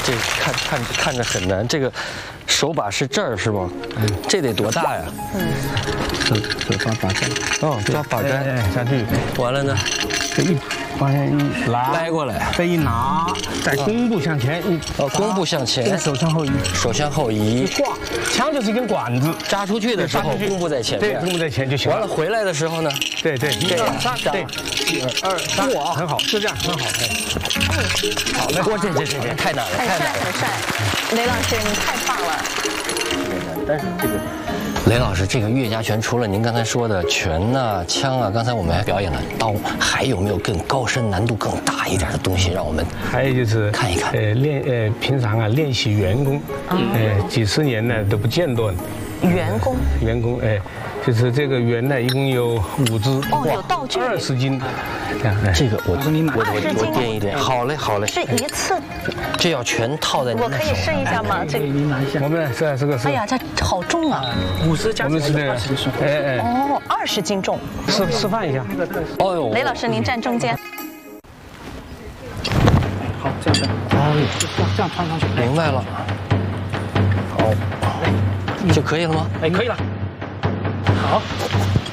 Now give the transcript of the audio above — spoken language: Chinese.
这看着很难。这个手把是这儿是吗？嗯，这得多大呀？ 手抓把杆。 哦，抓把杆下去。 完了呢？ 这一往下一拉， 掰过来， 再一拿，再弓步向前一， 弓步向前， 手向后移， 手向后移， 一挂，枪就是一根管子， 扎出去的时候弓步在前面， 对，弓步在前就行了。 完了回来的时候呢？ 对， 这样， 对，1、2、3，哇，很好，就这样，很好，好嘞， 哇，这太难了， 很帅很帅，雷老师你太棒了。 但是这个。雷老师，这个岳家拳除了您刚才说的拳呐、枪啊，刚才我们还表演了刀，还有没有更高深、难度更大一点的东西让我们？ 还有就是看一看， 平常啊练习圆功，几十年呢都不间断。 圆功， 就是这个圆呢，一共有5只， 哦，有道具 ，20斤， 这个我掂一掂，好嘞， 是一次， 这要全套在你我可以试一下吗？这个你拿一下，我们这个是， 哎呀，这好重啊 ，50加，我们是这个， 哦，20斤重， 示范一下， 哦呦， 雷老师您站中间， 好，这样的，这样穿上去， 明白了，好，就可以了吗？ 可以了，好。